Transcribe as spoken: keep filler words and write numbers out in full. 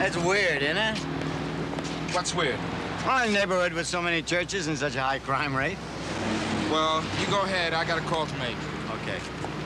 That's weird, isn't it? What's weird? Well, a neighborhood with so many churches and such a high crime rate. Well, you go ahead. I got a call to make. Okay.